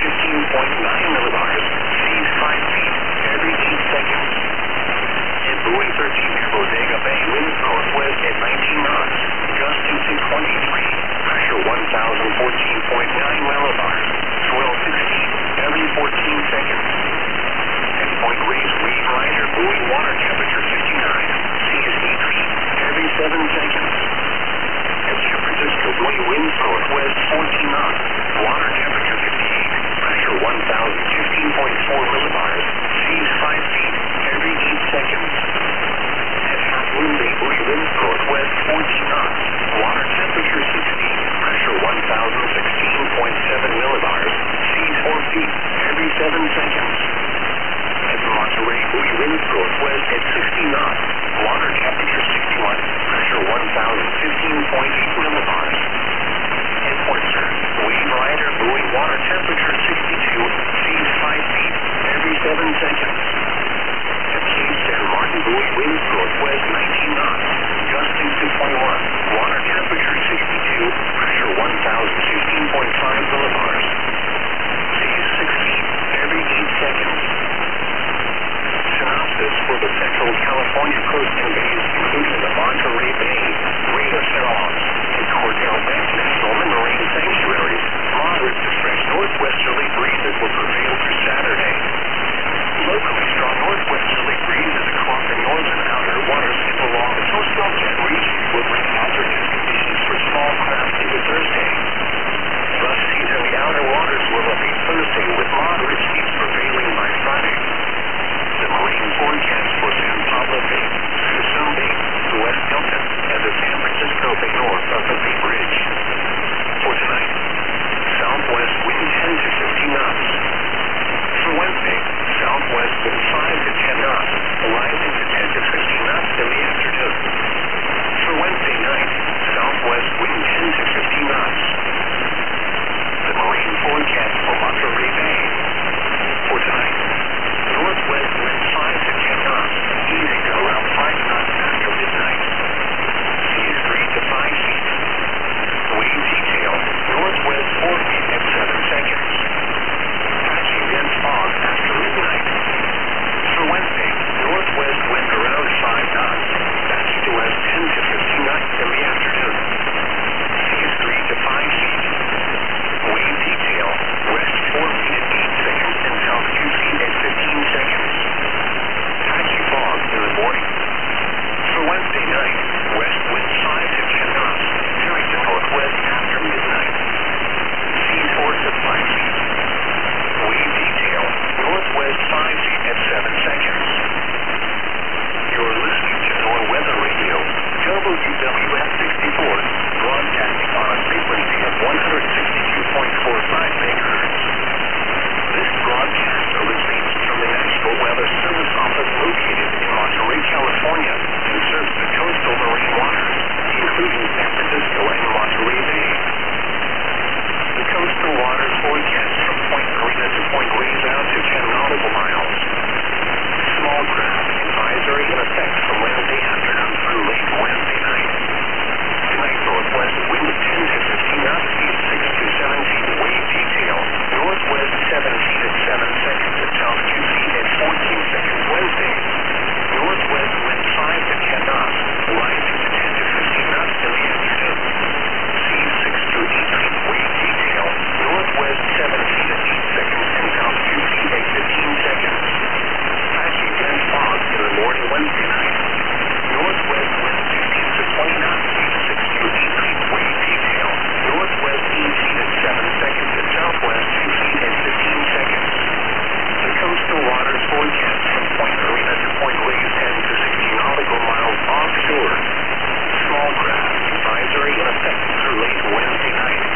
15.9 millibars, seas 5 feet every 8 seconds. At buoy 13 near Bodega Bay, winds northwest at 19 knots, gusting to 23, pressure 1,014.9 millibars, swell 16 every 14 seconds. At Point Reyes, wave rider, buoy water temperature 59, seas 8 feet every 7 seconds. At San Francisco, buoy winds northwest 14 knots, water temperature 58, pressure 1,015.4 millibars, seas 5 feet every 8 seconds. At Half Moon Bay, buoy winds northwest 14 knots, water temperature 60, pressure 1,016.7 millibars, seas 4 feet every 7 seconds. At Monterey, buoy winds northwest at 60 knots, water temperature 61, pressure 1,015.8 millibars. At Port Said, wave rider, buoy water temperature 62, seas 5 feet every 7 seconds. At Cape San Martin, buoy winds northwest 19 knots, gusting to 21, water temperature 62, pressure 1,016.5 millibars. Seas 6 feet every 8 seconds. Synopsis for the Central California coast and bays, including the Monterey Bay, Reyes Islands, and Cordell Bank National Marine Sanctuaries. Moderate to fresh northwesterly breezes will prevail through Saturday. Locally strong northwesterly breezes across the northern outer waters and along the coastal jet regions will bring hazardous conditions for small craft into Thursday. Rough seas in the outer waters will abate Thursday with moderate seas prevailing by Friday. The marine forecast for San Pablo Bay, Suisun Bay, the West Hilton, and the San Francisco Bay north of the Bay Bridge. For tonight, southwest wind 10 to 15 knots. For Wednesday, southwest wind 5 to 10 knots, rising to 10 to 15 knots in the afternoon. For Wednesday night, southwest wind 10 to 15 knots. The marine forecast for Monterey Bay. For tonight, northwest wind 5 to 10 knots, easing to around 5 knots after midnight. Seas 3 to 5 feet. Wave detail, northwest 4 feet at 7 seconds. Patchy dense fog after midnight. For Wednesday, northwest wind around 5 knots, patchy to west 10 to 15 knots in the afternoon. Seas 3 to 5 feet. Wave detail, west 4 feet at 8 seconds and south 2 feet at 15 seconds. Patchy fog in the morning. For Wednesday night, west wind 5 to 10 knots, veering to northwest after midnight. Seas 4 to 5 feet. Wave detail, northwest 5 feet at 7 seconds. You're listening to NOAA Weather Radio, WWF 64, broadcasting on a frequency of 162.45 MHz. This broadcast originates from the National Weather Service Office located in Monterey, California, and serves the coastal marine waters, including San Francisco and Monterey Bay. The coastal waters forecast from Point Marina to Point Reyes out to 10 nautical miles. Small craft advisory in effect